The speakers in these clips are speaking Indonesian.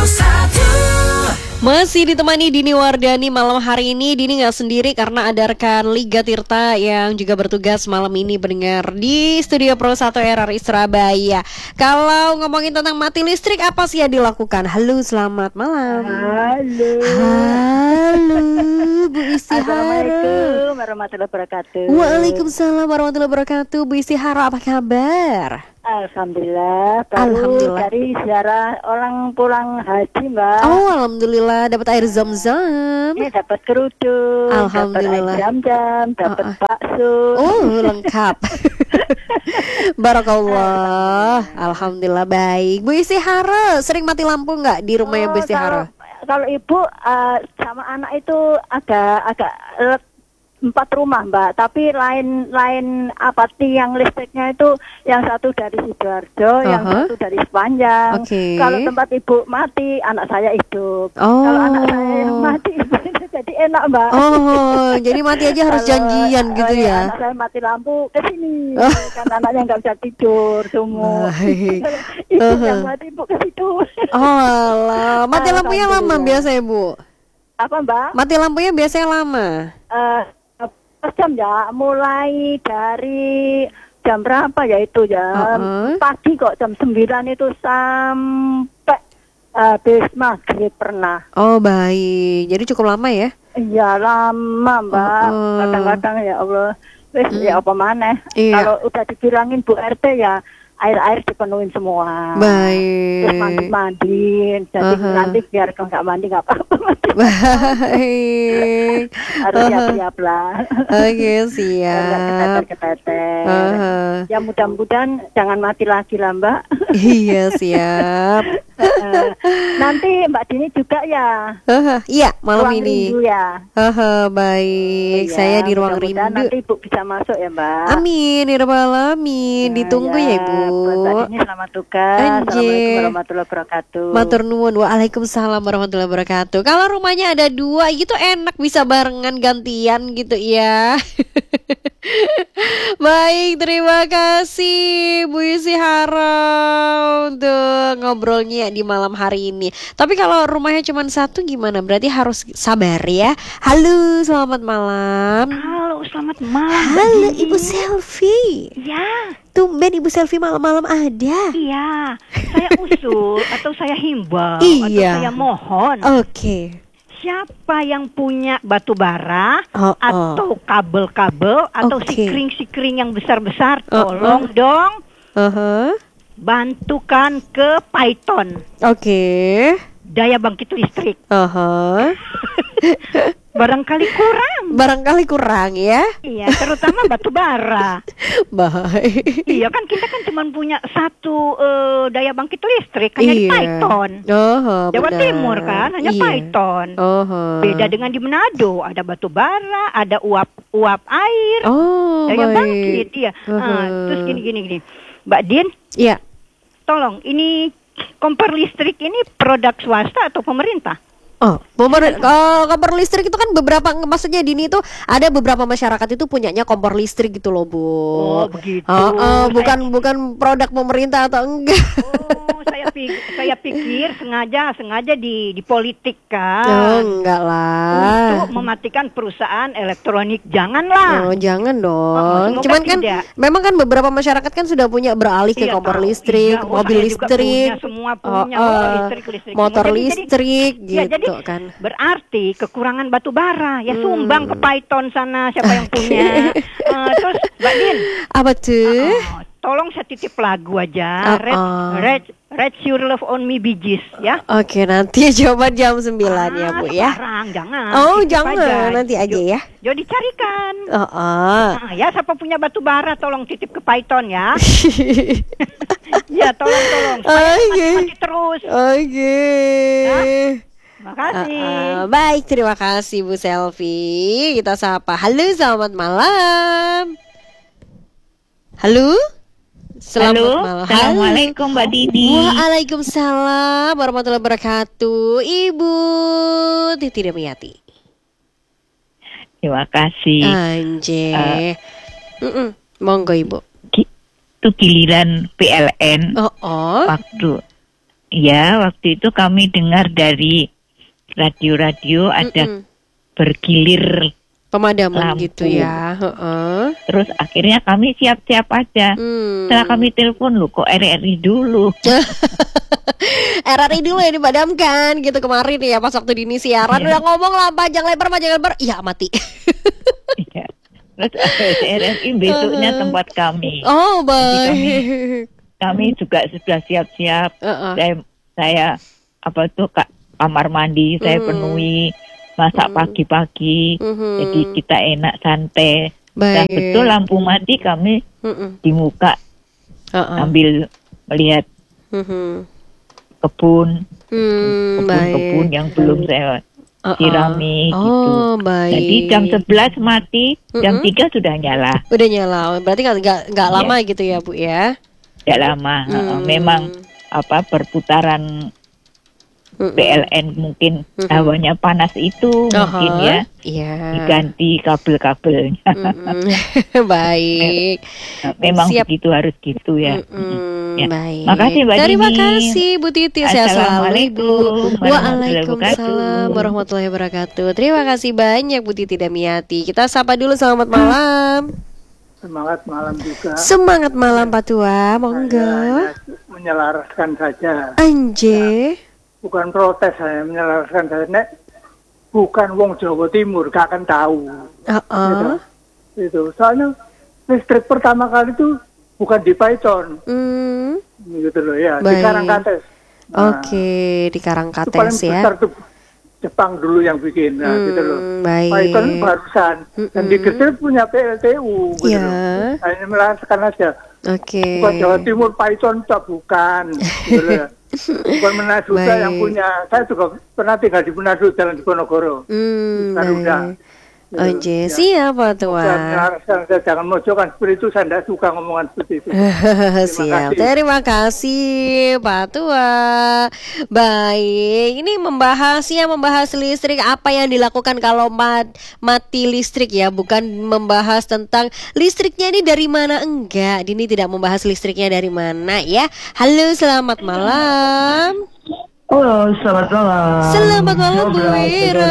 Masih ditemani Dini Wardani malam hari ini. Dini gak sendiri karena ada rekan Liga Tirta yang juga bertugas malam ini pendengar di Studio Pro 1 RRI Surabaya. Kalau ngomongin tentang mati listrik, apa sih yang dilakukan? Halo, selamat malam. Halo Bu Istihara. Assalamualaikum warahmatullahi wabarakatuh. Waalaikumsalam warahmatullahi wabarakatuh. Bu Istihara, apa kabar? Alhamdulillah, Alhamdulillah. dari ziarah orang pulang haji, Mbak. Oh, alhamdulillah dapat air zam-zam. Ini dapat kerudung, Alhamdulillah. dapat air jam-jam, dapat bakso. Oh, lengkap. Barakallah. Alhamdulillah baik. Bu Istihara, sering mati lampu nggak di rumahnya Bu Istihara? Kalau ibu sama anak itu agak 4 rumah, Mbak, tapi lain apa tiang listriknya itu yang satu dari Sidoarjo, yang satu dari Sepanjang. Okay. Kalau tempat ibu mati, anak saya hidup. Oh. Kalau anak saya yang mati, ibu jadi enak, Mbak. Oh, jadi mati aja harus janjian gitu ya? Anak saya mati lampu ke sini, kan anaknya nggak bisa tidur semua. Baik. Ibu yang mati, ibu ke situ. Oh, alah. Mati lampunya lama biasanya, Bu? Apa, Mbak? Mati lampunya biasanya lama? Jam ya, mulai dari jam berapa ya itu jam pagi kok, jam 9 itu sampai habis maghrib pernah. Oh, baik. Jadi cukup lama ya? Iya, lama, Mbak. Kadang-kadang ya Allah, ya apa maneh. Iya. Kalau udah dibilangin Bu RT ya air dipenuhin semua. Baik. Terus mandiin. Jadi nanti biar kalau nggak mandi nggak apa-apa. Baik. Harus siap-siap lah. Oke, siap. Keteter. Ya mudah-mudahan jangan mati lagi lah, Mbak. Iya, siap. Nanti Mbak Dini juga ya. Iya, malam ruang ini. rindu ya. Baik. Iya, Saya di ruang mudah-mudahan rindu. Nanti Ibu bisa masuk ya, Mbak. Amin, ya rabbal alamin. Ditunggu ya, Ibu. Buat Mbak Dini selamat tugas. Assalamualaikum warahmatullahi wabarakatuh. Matur nuwun. Waalaikumsalam warahmatullahi wabarakatuh. Kalau rumahnya ada 2 gitu enak, bisa barengan gantian gitu ya. Baik, terima kasih Bu Istihara untuk ngobrolnya di malam hari ini. Tapi kalau rumahnya cuma 1 gimana? Berarti harus sabar ya. Halo, selamat malam. Halo, selamat malam. Halo, Ibu Selfie. Ya, Tumben Ibu Selfie malam-malam ada. iya. Saya usul atau saya himbau Iya. atau saya mohon. Oke. Siapa yang punya batu bara atau kabel-kabel atau sikring-sikring yang besar-besar, tolong dong bantukan ke Python. Oke. Daya bangkit listrik. Barangkali kurang ya. Iya, terutama batu bara. Baik. Iya kan, kita kan cuma punya 1 daya bangkit listrik, hanya di Python. Jawa Timur kan hanya Python. Beda dengan di Manado, ada batu bara, ada uap air, daya bangkit. Iya. Terus gini, Mbak Din. Iya. Tolong, ini kompor listrik ini produk swasta atau pemerintah? Kompor listrik itu kan beberapa, maksudnya Dini itu ada beberapa masyarakat itu punyanya kompor listrik gitu loh, Bu. Oh, begitu. Bukan produk pemerintah atau enggak. Oh, saya pikir sengaja dipolitikkan. Enggak lah. Untuk mematikan perusahaan elektronik, janganlah. Jangan dong. Cuman kan memang kan beberapa masyarakat kan sudah punya beralih ke kompor listrik, mobil listrik, semua punya listrik. motor listrik gitu. Jadi kan berarti kekurangan batu bara ya, sumbang ke Python sana siapa yang punya. Terus Mbak Din, apa tuh? Tolong saya titip lagu aja. Red Your Love on Me, Bee Gees ya. Oke, nanti coba jam 9 ya, Bu ya. Sekarang jangan. Jangan aja. Nanti aja ya. Jadi carikan. Ya, siapa punya batu bara tolong titip ke Python ya. Ya, tolong. Mati terus. Oke. Makasih. Baik, terima kasih Bu Selfie. Kita sapa. Halo, selamat malam. Halo. Selamat malam. Assalamualaikum Mbak Didi. Waalaikumsalam warahmatullahi wabarakatuh. Ibu Titi Damiati. Terima kasih. Anjay. Monggo Ibu. Itu giliran PLN. Oh. Waktu Ya, waktu itu kami dengar dari radio-radio ada bergilir pemadaman lampu. gitu ya. Terus akhirnya kami siap-siap aja. Setelah kami telepon, loh kok RRI dulu. RRI dulu yang dipadamkan gitu kemarin ya pas waktu Dini siaran udah ngomong lah panjang lebar, iya mati. Iya. Terus RRI besoknya tempat kami. Oh baik. Kami juga sudah siap-siap. Saya kamar mandi saya penuhi, masak pagi-pagi. Jadi kita enak santai. Dan betul lampu mati kami di muka sambil melihat kebun yang belum saya sirami gitu. Baik. Jadi jam 11 mati, jam 3 sudah nyala. Udah nyala. Berarti nggak lama gitu ya Bu ya? Tidak lama. Memang perputaran PLN mungkin hawanya panas itu mungkin ya. Diganti kabel-kabelnya. Baik. Memang begitu, harus gitu ya. Baik. Makasih Mbak Dini. Terima kasih Bu Titi. Assalamualaikum Waalaikumsalam warahmatullahi wabarakatuh. Terima kasih banyak Bu Titi Damiati. Kita sapa dulu, selamat malam. Semangat malam juga. Semangat malam Pak Tua, monggo. Menyelaraskan saja. Anje. Bukan protes, saya menyelaraskan saja. Nek bukan wong Jawa Timur gak akan tahu. Itu. Soalnya listrik pertama kali itu bukan di Paiton. Gitu loh ya, di Karangkates. Oke, di Karangkates paling ya. Besar tuh Jepang dulu yang bikin, gitu loh. Baik. Paiton barusan. Dan di Gresik punya PLTU. Gitu loh. Hanya melaraskan aja. Oke. Bukan Jawa Timur, Paiton bukan. Gitu loh. Bukan Manado yang punya. Saya juga pernah tinggal di Manado, Jalan Diponegoro. Garuda. Oke, siapa Tua? Jangan mojokan seperti itu, saya tidak suka ngomongan seperti itu. Siap, terima kasih Pak Tua. Baik, ini membahas listrik, apa yang dilakukan kalau mati listrik ya, bukan membahas tentang listriknya ini dari mana, enggak. Dini tidak membahas listriknya dari mana ya. Halo, selamat malam. Halo, selamat malam. Selamat malam Bu Wira.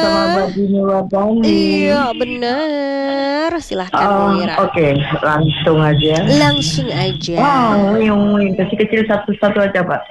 Iya, benar. Silahkan Bu Wira. Oke, langsung aja. Wow, kecil-kecil satu-satu aja, Pak.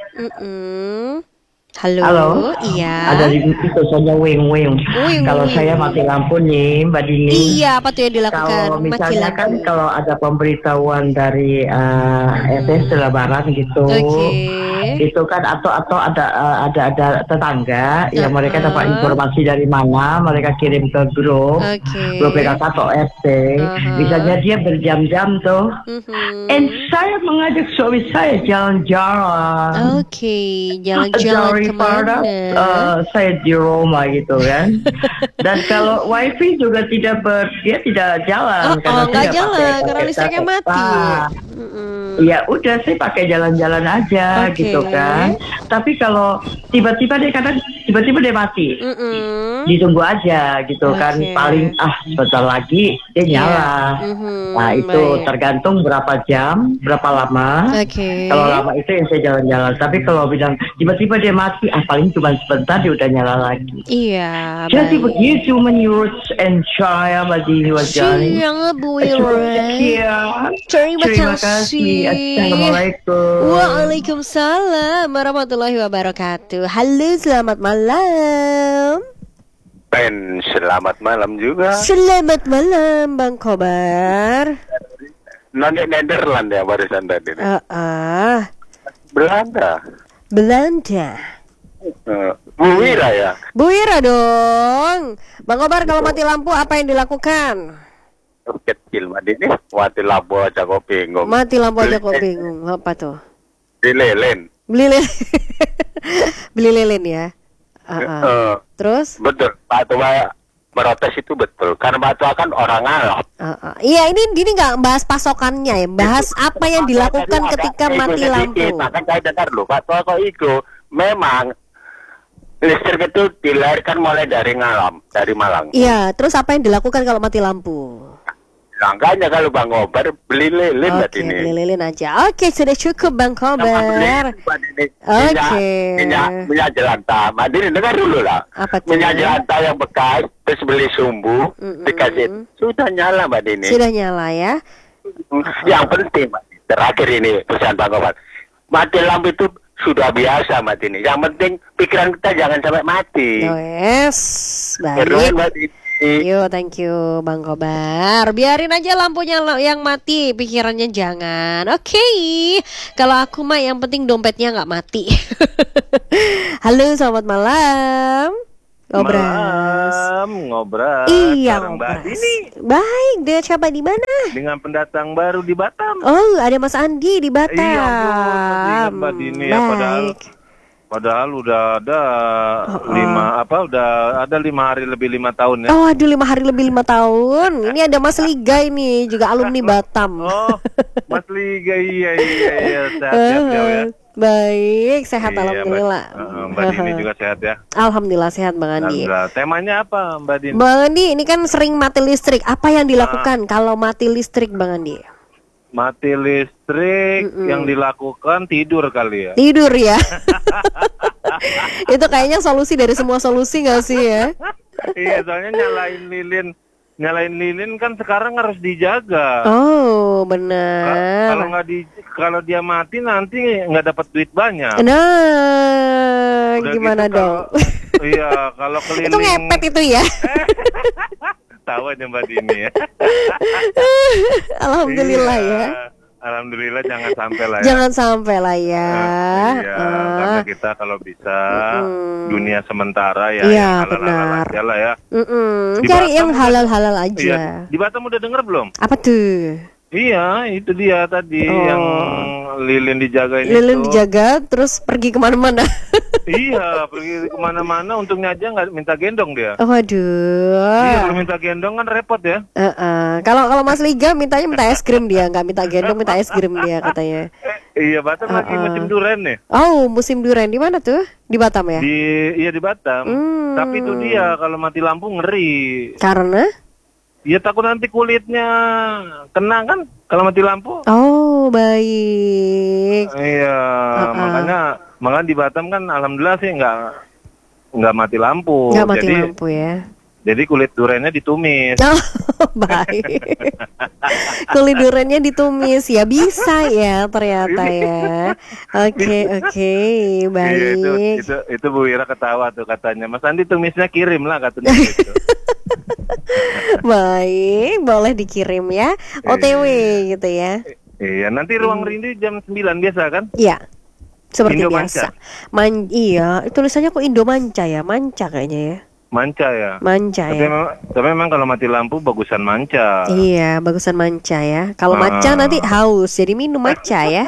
Halo. Iya. Ada di itu saja wing. Kalau saya mati lampu nih, Mbak Dini. Iya, apa tuh yang dilakukan? Kalau misalnya kan kalau ada pemberitahuan dari RT Lebaran gitu. Itu kan atau ada tetangga yang mereka dapat informasi dari mana, mereka kirim ke grup PKK atau RT. Misalnya dia berjam-jam tuh. And saya mengajak suami saya jalan-jalan. Jalan-jalan kemana? Saya di rumah gitu kan. Dan kalau wifi juga dia tidak jalan karena listriknya mati. Ya udah, saya pakai jalan-jalan aja gitu kan. Tapi kalau tiba-tiba dia mati, ditunggu aja gitu kan. Paling sebentar lagi dia nyala. Nah itu tergantung berapa jam, berapa lama. Kalau lama itu yang saya jalan-jalan. Tapi kalau bilang tiba-tiba dia mati, paling cuma sebentar dia udah nyala lagi. Iya. Jadi begitu menurut saya Mbak Dini Wajani. Terima kasih. Assalamualaikum. Waalaikumsalam warahmatullahi wabarakatuh. Halo, selamat malam. Selamat malam juga. Selamat malam Bang Kobar. Nederland ya barisan tadi. Belanda. Bu Wira ya. Bu Wira dong. Bang Kobar, kalau mati lampu apa yang dilakukan? Kecil Mbak Dini, mati lampu aja kok bingung. Apa tuh? Beli lilin. Beli lilin ya. Terus? Betul, Pak Tua protes itu betul. Karena Pak Tua kan orang ngalap. Iya, ini nggak bahas pasokannya ya, bahas apa yang dilakukan ketika mati lampu. Kan saya dengar loh, Pak Tua kok itu memang listrik itu dilahirkan mulai dari Malang. Iya, terus apa yang dilakukan kalau mati lampu? Langkahnya kalau Bang Kobar beli lilin Mbak Dini. Beli lilin aja. Oke, sudah cukup Bang Kobar. Minyak jelantah. Mbak Dini dengar dulu lah. Apa tuh? Minyak jelantah yang bekas, terus beli sumbu, dikasih. Sudah nyala Mbak Dini. Sudah nyala ya. Yang penting Mbak, terakhir ini pesan Bang Kobar. Mati lampu itu sudah biasa Mbak Dini. Yang penting pikiran kita jangan sampai mati. Oh, yes. Baik. Mbak Dini. Yo, thank you Bang Kobar. Biarin aja lampunya yang mati, pikirannya jangan. Oke. Kalau aku mah yang penting dompetnya nggak mati. Halo, selamat malam. Ngobras. Iya, Mbak Dini. Baik, dengan siapa di mana? Dengan pendatang baru di Batam. Oh, ada Mas Andi di Batam. Iya, Mbak Dini ya, padahal udah ada 5 hari lebih 5 tahun ya. Oh, aduh 5 hari lebih 5 tahun. Ini ada Mas Liga ini, juga alumni Batam. Oh, Mas Liga iya sehat ya. Baik, sehat alhamdulillah. Mbak Dini juga sehat ya. Alhamdulillah sehat Bang Andi. Temanya apa Mbak Dini? Bang Andi, ini kan sering mati listrik. Apa yang dilakukan kalau mati listrik Bang Andi? Mati listrik yang dilakukan tidur kali ya. Tidur ya. Itu kayaknya solusi dari semua solusi nggak sih ya? Iya, soalnya nyalain lilin kan sekarang harus dijaga. Oh, benar. Kalau dia mati nanti nggak dapat duit banyak. Nah, udah gimana gitu, dong? Iya, kalau keliling itu ngepet itu ya. Tahu aja Mbak Dini ya. Alhamdulillah ya. Alhamdulillah jangan sampai lah ya. Jangan sampai lah ya. Karena kita kalau bisa dunia sementara ya. Iya benar. Aja lah ya. Cari yang halal-halal aja. Iya. Di Batam udah denger belum? Apa tuh? Iya, itu dia tadi yang lilin dijaga ini. Lilin dijaga, terus pergi kemana-mana. Iya, pergi kemana-mana, untungnya aja nggak minta gendong dia. Waduh. Iya, kalau minta gendong kan repot ya. Kalau Mas Liga minta es krim dia, nggak minta gendong, minta es krim dia katanya. Iya, Batam lagi musim durian nih. Oh, musim durian di mana tuh? Di Batam ya? Iya di Batam. Tapi itu dia kalau mati lampu ngeri. Karena? Iya takut nanti kulitnya kena kan kalau mati lampu. Oh baik. Iya makanya di Batam kan alhamdulillah sih nggak mati lampu. Nggak mati lampu ya. Jadi kulit duriannya ditumis. Oh baik. Kulit duriannya ditumis ya bisa ya ternyata ya. Oke baik. Iya, itu Bu Wira ketawa tuh katanya. Mas Andi tumisnya kirim lah katanya gitu. Baik, boleh dikirim ya. OTW gitu ya. Iya, nanti Ruang Rindu jam 9 biasa kan? Iya. Seperti Indo biasa. Iya, tulisannya kok Indomanca ya? Manca kayaknya ya. Manca ya. Manca ya. Tapi memang kalau mati lampu bagusan manca. Iya, bagusan manca ya. Kalau manca nanti haus, jadi minum manca ya.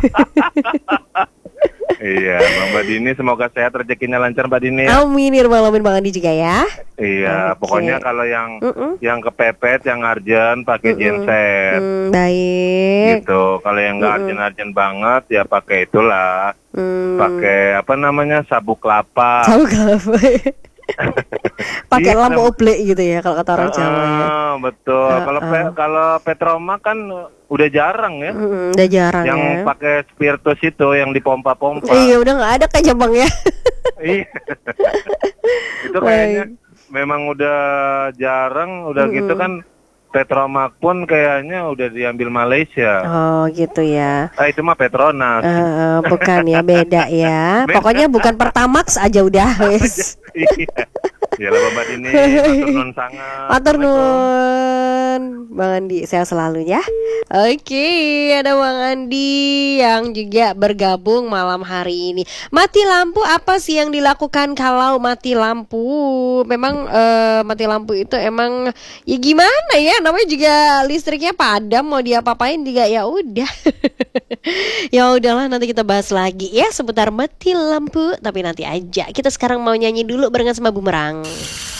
Iya, Mbak Dini semoga sehat, rezekinya lancar Mbak Dini. Amin ya rabbal alamin Bang Andi juga ya. Iya, pokoknya kalau yang kepepet, yang urgent pakai genset. Baik. Gitu. Kalau yang nggak urgent banget ya pakai itulah. Pakai apa namanya sabuk kelapa. Sabuk kelapa. Pakai lampu oblek gitu ya kalau kata orang Jawa ya. Betul. Kalau Petroma kan udah jarang ya. Udah jarang yang ya. Yang pakai spiritus itu yang dipompa-pompa. Iya, udah nggak ada kayaknya Bang ya. Iya. Itu kayaknya memang udah jarang, udah gitu kan. Petromak pun kayaknya udah diambil Malaysia. Oh gitu ya. Itu mah Petronas. Bukan ya, beda ya. Pokoknya bukan Pertamax aja udah wes. Iya lah Mbak Dini, matur nuwun sangat. Matur nuwun Bang Andi, sehat selalu ya. Oke, ada Bang Andi yang juga bergabung malam hari ini. Mati lampu apa sih yang dilakukan kalau mati lampu? Memang mati lampu itu emang ya gimana ya? Namanya juga listriknya padam, mau diapa-apain juga ya udah. Ya udahlah, nanti kita bahas lagi ya seputar mati lampu, tapi nanti aja. Kita sekarang mau nyanyi dulu barengan sama Bumerang.